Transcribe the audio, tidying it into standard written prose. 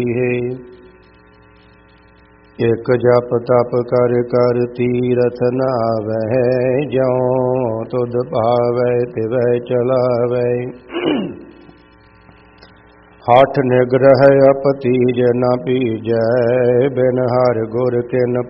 ਇਕ ਜਪ ਤਪ ਕਰ ਕਰ ਤੀਰਥ ਨਾਵੈ, ਜਿਉ ਤੁਧ ਭਾਵੈ ਤਿਵੈ ਚਲਾਵੈ। ਹਠ ਨਿਗ੍ਰਹ ਅਪਤੀਜ ਨ ਪੀਜੈ, ਬਿਨ ਹਰਿ ਗੁਰ ਕਿਨ